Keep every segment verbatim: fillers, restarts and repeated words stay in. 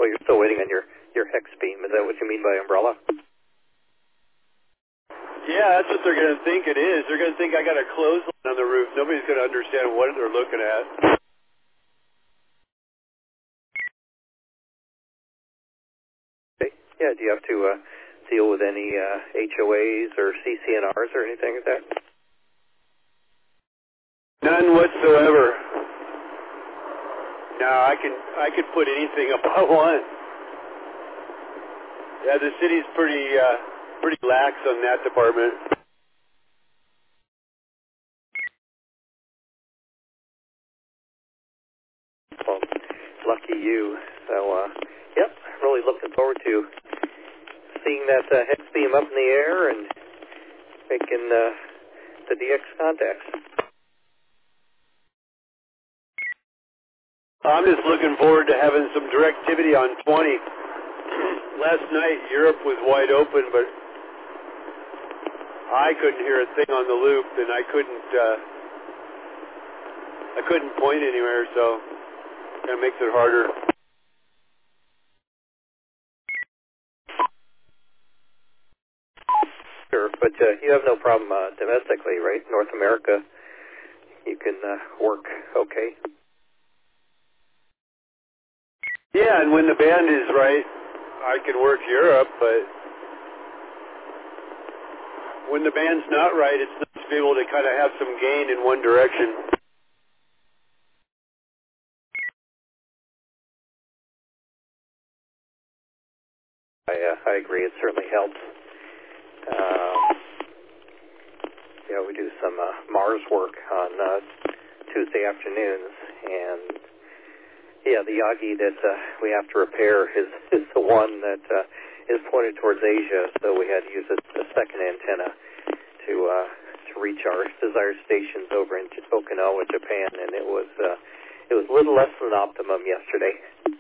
Well, you're still waiting on your, your hex beam. Is that what you mean by umbrella? Yeah, that's what they're going to think it is. They're going to think I got a clothesline on the roof. Nobody's going to understand what they're looking at. Okay. Yeah, do you have to uh, deal with any uh, H O As or C C N Rs or anything like that? None whatsoever. No, I can I can put anything up I want. Yeah, the city's pretty uh, pretty lax on that department. Well, lucky you. So, uh, yep, really looking forward to seeing that uh, hex beam up in the air and making uh, the D X contacts. I'm just looking forward to having some directivity on twenty. Last night, Europe was wide open, but I couldn't hear a thing on the loop, and I couldn't, uh, I couldn't point anywhere, so that makes it harder. Sure, but uh, you have no problem uh, domestically, right? North America, you can uh, work okay. Yeah, and when the band is right, I can work Europe, but when the band's not right, it's nice to be able to kind of have some gain in one direction. I, uh, I agree, it certainly helps. Um, you know, we do some uh, Mars work on uh, Tuesday afternoons, and yeah, the Yagi that uh, we have to repair is, is the one that uh, is pointed towards Asia, so we had to use a, a second antenna to uh, to reach our desired stations over in Okinawa, Japan, and it was uh, it was a little less than optimum yesterday.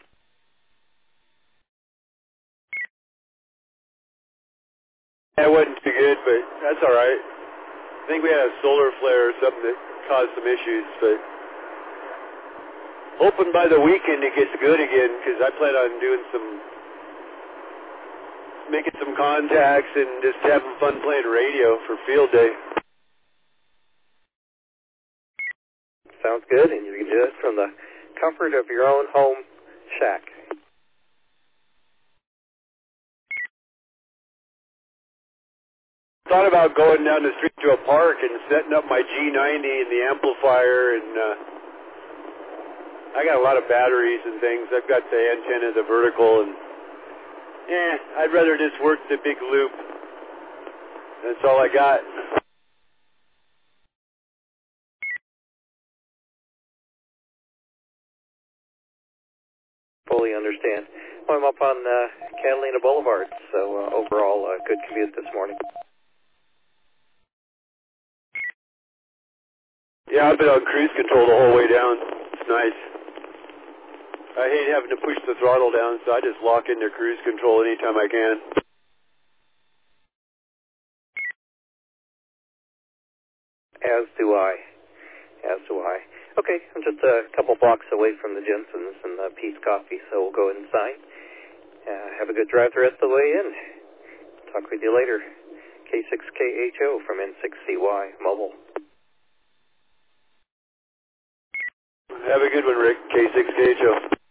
That wasn't too good, but that's all right. I think we had a solar flare or something that caused some issues, but hoping by the weekend it gets good again, because I plan on doing some, making some contacts and just having fun playing radio for field day. Sounds good, and you can do it from the comfort of your own home shack. Thought about going down the street to a park and setting up my G ninety and the amplifier, and uh, I got a lot of batteries and things. I've got the antenna, the vertical, and eh, I'd rather just work the big loop. That's all I got. Fully understand. Well, I'm up on uh, Catalina Boulevard, so uh, overall, uh, good commute this morning. Yeah, I've been on cruise control the whole way down. It's nice. I hate having to push the throttle down, so I just lock into cruise control anytime I can. As do I. As do I. Okay, I'm just a couple blocks away from the Jensen's and the Peace Coffee, so we'll go inside. Uh, have a good drive the rest of the way in. Talk with you later. K six K H O from N six C Y Mobile. Have a good one, Rick. K six K H O.